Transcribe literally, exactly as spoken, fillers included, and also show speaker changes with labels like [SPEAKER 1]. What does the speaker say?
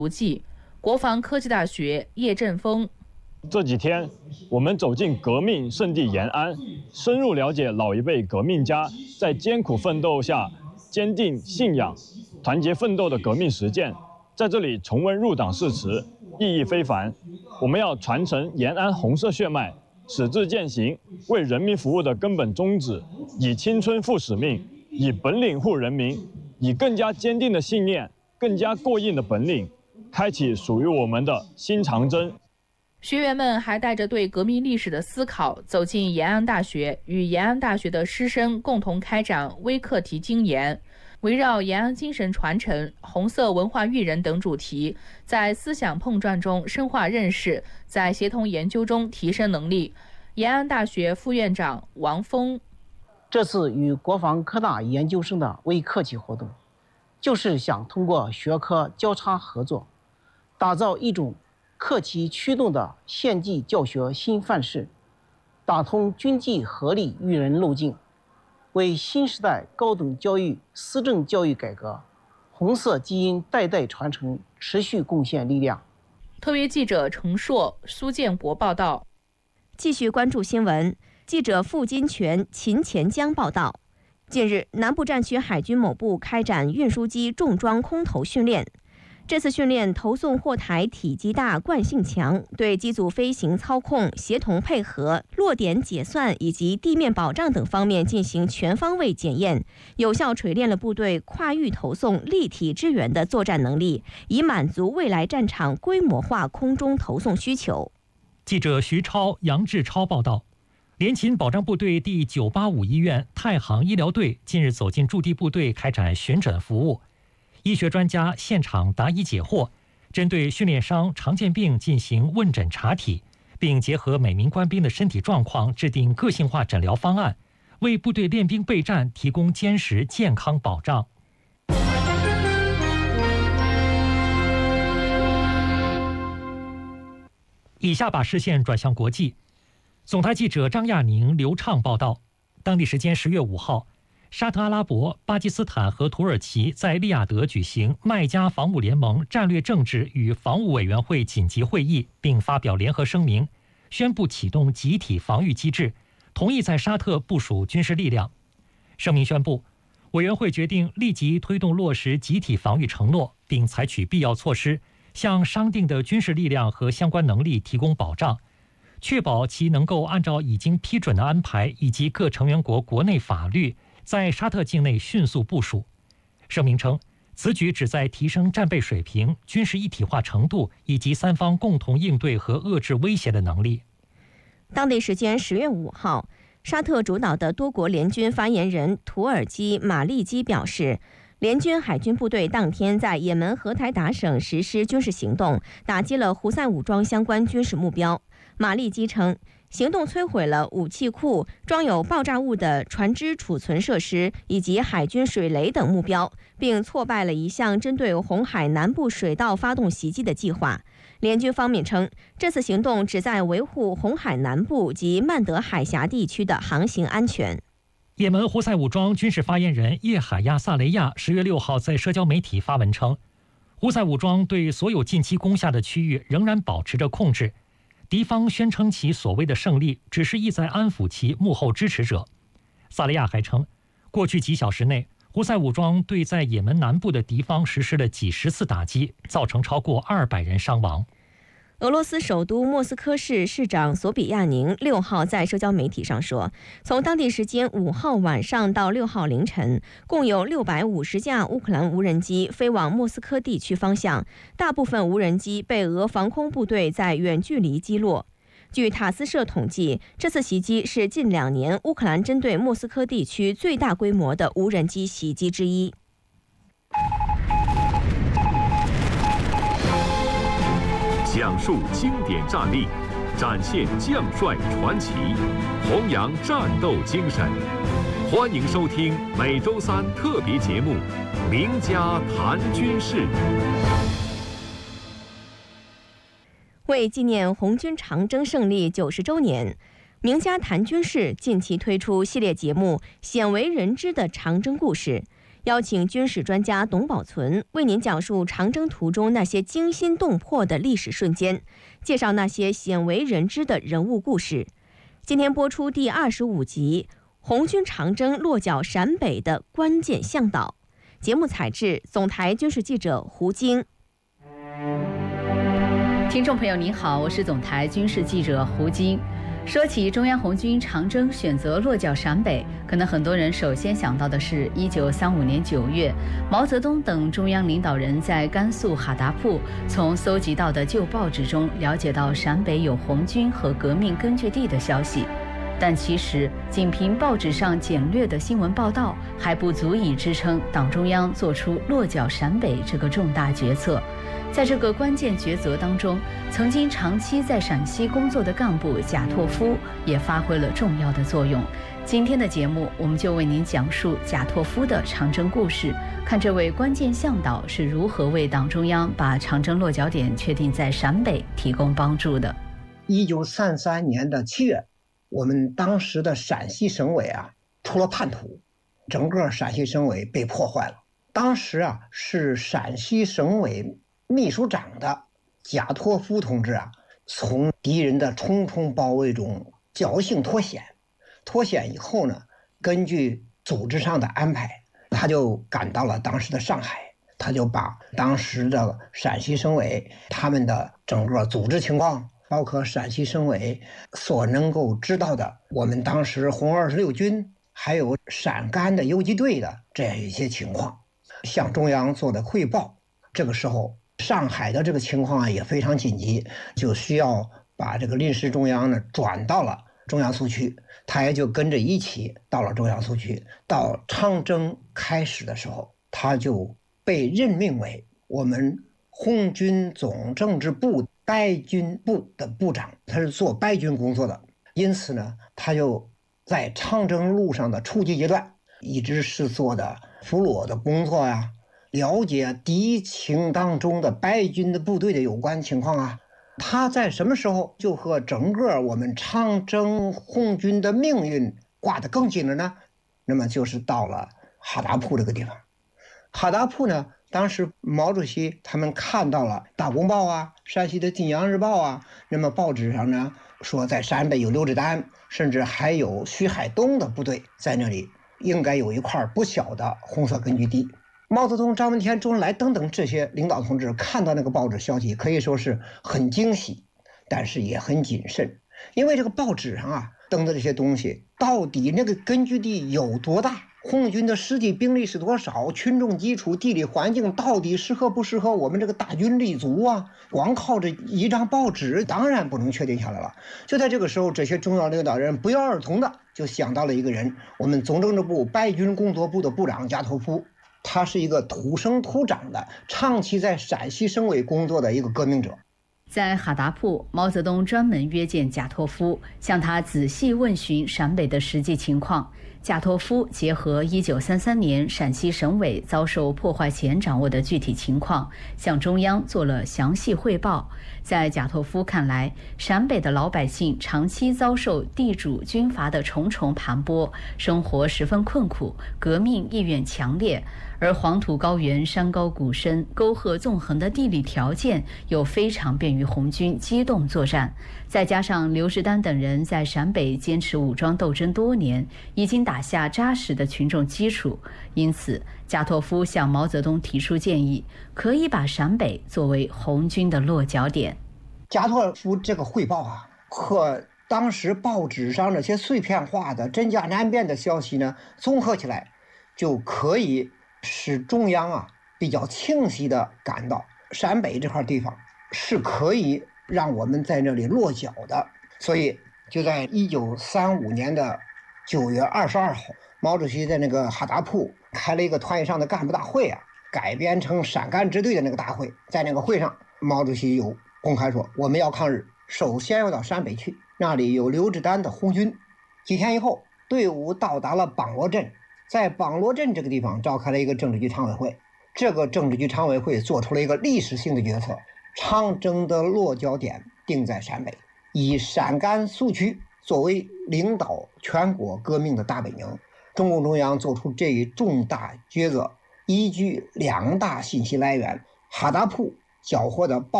[SPEAKER 1] 足迹。国防科技大学叶振锋。
[SPEAKER 2] 这几天，我们走进革命圣地延安，深入了解老一辈革命家在艰苦奋斗下坚定信仰、团结奋斗的革命实践。在这里重温入党誓词，意义非凡。我们要传承延安红色血脉，矢志践行为人民服务的根本宗旨，以青春负使命，以本领护人民，以更加坚定的信念、更加过硬的本领，开启属于我们的新长征。
[SPEAKER 1] 学员们还带着对革命历史的思考，走进延安大学，与延安大学的师生共同开展微课题精研，围绕延安精神传承、红色文化育人等主题，在思想碰撞中深化认识，在协同研究中提升能力。延安大学副院长王峰，
[SPEAKER 3] 这次与国防科大研究生的微课题活动，就是想通过学科交叉合作，打造一种课题驱动的县级教学新范式，打通军纪合理育人路径，为新时代高等教育思政教育改革、红色基因代代传承持续贡献力量。
[SPEAKER 1] 特约记者程硕、苏建国报道。
[SPEAKER 4] 继续关注新闻，记者傅金泉、秦前江报道。近日，南部战区海军某部开展运输机重装空投训练。这次训练投送货台体积大、惯性强，对机组飞行操控、协同配合、落点解算以及地面保障等方面进行全方位检验，有效锤炼了部队跨域投送、立体支援的作战能力，以满足未来战场规模化空中投送需求。
[SPEAKER 5] 记者徐超、杨志超报道。联勤保障部队第九八五医院太行医疗队近日走进驻地部队开展巡诊服务。医学专家现场答疑解惑，针对训练伤、常见病进行问诊查体，并结合每名官兵的身体状况制定个性化诊疗方案，为部队练兵备战提供坚实健康保障。以下把视线转向国际，总台记者张亚宁、刘畅报道。当地时间十月五号。沙特阿拉伯、巴基斯坦和土耳其在利雅得举行麦加防务联盟战略政治与防务委员会紧急会议，并发表联合声明，宣布启动集体防御机制，同意在沙特部署军事力量。声明宣布，委员会决定立即推动落实集体防御承诺，并采取必要措施，向商定的军事力量和相关能力提供保障，确保其能够按照已经批准的安排以及各成员国国内法律，在沙特境内迅速部署。声明称，此举旨在提升战备水平、军事一体化程度以及三方共同应对和遏制威胁的能力。
[SPEAKER 4] 当地时间十月五号，沙特主导的多国联军发言人土耳其马利基表示，联军海军部队当天在也门荷台达省实施军事行动，打击了胡塞武装相关军事目标。马利基称，行动摧毁了武器库、装有爆炸物的船只储存设施以及海军水雷等目标，并挫败了一项针对红海南部水道发动袭击的计划。联军方面称，这次行动旨在维护红海南部及曼德海峡地区的航行安全。
[SPEAKER 5] 也门胡塞武装军事发言人叶海亚·萨雷亚十月六号在社交媒体发文称，胡塞武装对所有近期攻下的区域仍然保持着控制，敌方宣称其所谓的胜利只是意在安抚其幕后支持者。萨雷亚还称，过去几小时内，胡塞武装对在也门南部的敌方实施了几十次打击，造成超过二百人伤亡。
[SPEAKER 4] 俄罗斯首都莫斯科市市长索比亚宁六号在社交媒体上说，从当地时间五号晚上到六号凌晨，共有六百五十架乌克兰无人机飞往莫斯科地区方向，大部分无人机被俄防空部队在远距离击落。据塔斯社统计，这次袭击是近两年乌克兰针对莫斯科地区最大规模的无人机袭击之一。
[SPEAKER 6] 讲述经典战例，展现将帅传奇，弘扬战斗精神。欢迎收听每周三特别节目《名家谈军事》。
[SPEAKER 4] 为纪念红军长征胜利九十周年，名家谈军事近期推出系列节目《鲜为人知的长征故事》， 邀请军事专家董宝存为您讲述长征途中那些惊心动魄的历史瞬间，介绍那些鲜为人知的人物故事。今天播出第二十五集《红军长征落脚陕北的关键向导》。节目采制总台军事记者胡晶。
[SPEAKER 7] 听众朋友您好，我是总台军事记者胡晶。说起中央红军长征选择落脚陕北，可能很多人首先想到的是一九三五年九月，毛泽东等中央领导人在甘肃哈达铺从搜集到的旧报纸中了解到陕北有红军和革命根据地的消息。但其实仅凭报纸上简略的新闻报道还不足以支撑党中央做出落脚陕北这个重大决策。在这个关键抉择当中，曾经长期在陕西工作的干部贾拓夫也发挥了重要的作用。今天的节目，我们就为您讲述贾拓夫的长征故事，看这位关键向导是如何为党中央把长征落脚点确定在陕北提供帮助的。
[SPEAKER 8] 一九三三年的七月，我们当时的陕西省委啊出了叛徒，整个陕西省委被破坏了。当时啊是陕西省委秘书长的贾拓夫同志啊，从敌人的重重包围中侥幸脱险。脱险以后呢，根据组织上的安排，他就赶到了当时的上海。他就把当时的陕西省委他们的整个组织情况，包括陕西省委所能够知道的我们当时红二十六军还有陕甘的游击队的这样一些情况，向中央做的汇报。这个时候上海的这个情况啊也非常紧急，就需要把这个临时中央呢转到了中央苏区，他也就跟着一起到了中央苏区。到长征开始的时候，他就被任命为我们红军总政治部白军部的部长，他是做白军工作的。因此呢，他就在长征路上的初级阶段一直是做的俘虏的工作呀、啊，了解敌情当中的白军的部队的有关情况啊。他在什么时候就和整个我们长征红军的命运挂得更紧了呢？那么就是到了哈达铺这个地方。哈达铺呢，当时毛主席他们看到了《大公报》啊、山西的《晋阳日报》啊，那么报纸上呢说在陕北有刘志丹，甚至还有徐海东的部队在那里，应该有一块不小的红色根据地。毛泽东、张闻天、周恩来等等这些领导同志看到那个报纸消息，可以说是很惊喜，但是也很谨慎，因为这个报纸上啊登的这些东西，到底那个根据地有多大，红军的实际兵力是多少，群众基础、地理环境到底适合不适合我们这个大军立足啊？光靠着一张报纸当然不能确定下来了。就在这个时候，这些中央领导人不约而同的就想到了一个人，我们总政治部白军工作部的部长贾拓夫。他是一个土生土长的长期在陕西省委工作的一个革命者。
[SPEAKER 7] 在哈达铺，毛泽东专门约见贾拓夫，向他仔细问询陕北的实际情况。贾拓夫结合一九三三年陕西省委遭受破坏前掌握的具体情况，向中央做了详细汇报。在贾拓夫看来，陕北的老百姓长期遭受地主军阀的重重盘剥，生活十分困苦，革命意愿强烈。而黄土高原、山高谷深、沟壑纵横的地理条件又非常便于红军机动作战，再加上刘志丹等人在陕北坚持武装斗争多年，已经打下扎实的群众基础，因此贾拓夫向毛泽东提出建议，可以把陕北作为红军的落脚点。
[SPEAKER 8] 贾拓夫这个汇报啊，和当时报纸上那些碎片化的真假难辨的消息呢，综合起来，就可以使中央啊比较清晰的感到陕北这块地方是可以让我们在那里落脚的。所以就在一九三五年的九月二十二号，毛主席在那个哈达铺开了一个团以上的干部大会啊，改编成陕甘支队的那个大会。在那个会上，毛主席有公开说，我们要抗日，首先要到陕北去，那里有刘志丹的红军。几天以后，队伍到达了榜罗镇，在榜罗镇这个地方召开了一个政治局常委会。这个政治局常委会做出了一个历史性的决策，长征的落脚点定在陕北，以陕甘苏区作为领导全国革命的大本营。 中共中央做出这一重大抉择，依据两大信息来源，哈达铺缴获的爆